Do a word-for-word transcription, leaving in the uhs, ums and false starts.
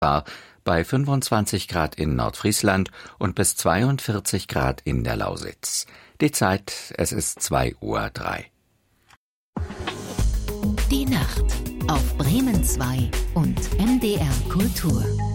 bei fünfundzwanzig Grad in Nordfriesland und bis zweiundvierzig Grad in der Lausitz. Die Zeit, es ist zwei Uhr drei. Die Nacht auf Bremen zwei und M D R Kultur.